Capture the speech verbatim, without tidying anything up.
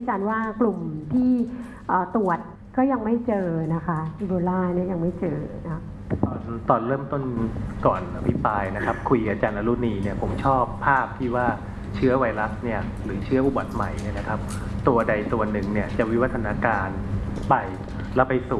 อาจารย์ว่ากลุ่มที่ตรวจก็ยังไม่เจอนะคะอีโบลาเนี่ยยังไม่เจอนะตอนตอนเริ่มต้นก่อนอภิปรายนะครับคุยกับอาจารย์อรุณีเนี่ยผมชอบภาพที่ว่าเชื้อไวรัสเนี่ยหรือเชื้ออุบัติใหม่เนี่ยนะครับตัวใดตัวหนึ่งเนี่ยจะวิวัฒนาการไปแล้วไปสู่